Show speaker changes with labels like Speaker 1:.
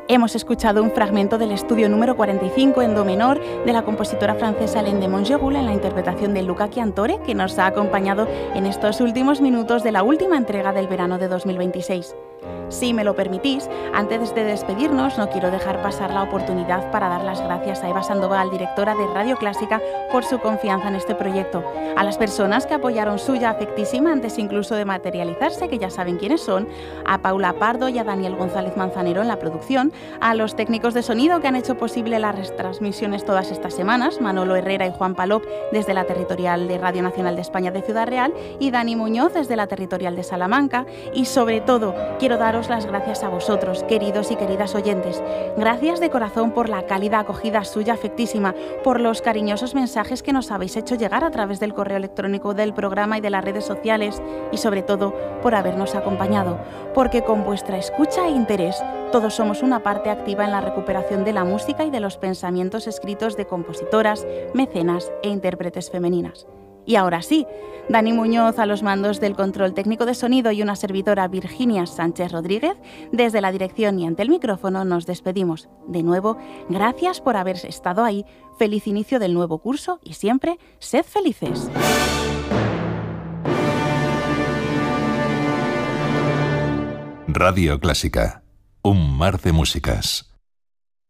Speaker 1: Hemos escuchado un fragmento del estudio número 45 en do menor de la compositora francesa Hélène de Montgeroul en la interpretación de Luca Chiantore, que nos ha acompañado en estos últimos minutos de la última entrega del verano de 2026. Si me lo permitís, antes de despedirnos, no quiero dejar pasar la oportunidad para dar las gracias a Eva Sandoval, directora de Radio Clásica, por su confianza en este proyecto, a las personas que apoyaron suya afectísima antes incluso de materializarse, que ya saben quiénes son, a Paula Pardo y a Daniel González Manzanero en la producción, a los técnicos de sonido que han hecho posible las retransmisiones todas estas semanas, Manolo Herrera y Juan Palop desde la territorial de Radio Nacional de España de Ciudad Real y Dani Muñoz desde la territorial de Salamanca, y sobre todo quiero daros las gracias a vosotros, queridos y queridas oyentes. Gracias de corazón por la cálida acogida suya afectísima, por los cariñosos mensajes que nos habéis hecho llegar a través del correo electrónico del programa y de las redes sociales, y sobre todo por habernos acompañado, porque con vuestra escucha e interés todos somos una parte activa en la recuperación de la música y de los pensamientos escritos de compositoras, mecenas e intérpretes femeninas. Y ahora sí, Dani Muñoz a los mandos del control técnico de sonido y una servidora, Virginia Sánchez Rodríguez, desde la dirección y ante el micrófono nos despedimos. De nuevo, gracias por haber estado ahí, feliz inicio del nuevo curso y siempre, sed felices.
Speaker 2: Radio Clásica, un mar de músicas.